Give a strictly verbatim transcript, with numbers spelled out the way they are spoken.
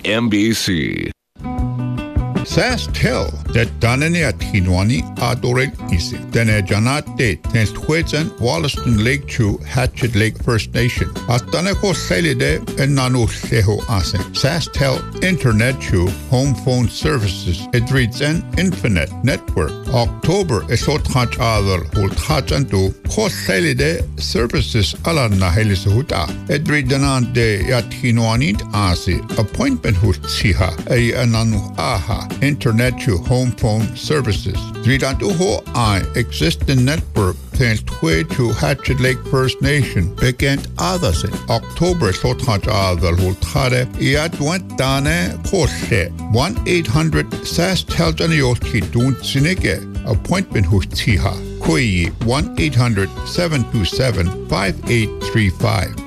M B C. Says tell that Danani at Hinwani Adorel Isi. Then a Janate tens Twitsen Wollaston Lake Chew Hatchet Lake First Nation. At Danako Salide and Nanu Seho Asen. Says tell Internet Chew Home Phone Services. It reads an Infinite Network. October Esot Hatch Adel Hult Hatchantu Kos Salide Services Alarna Helisuhuta. It reads an de at Hinwani Asi. Appointment Hut Siha. A Ananu Aha. Internet to home phone services. Dridantuho I existing network thanks to Hatchet Lake First Nation began others in October Sothaj Adal Hultare Iadwent Dane Koshe one eight hundred Sas Teljanioski Dun Sineke appointment Hustiha Kui one eight hundred seven two seven five eight three five.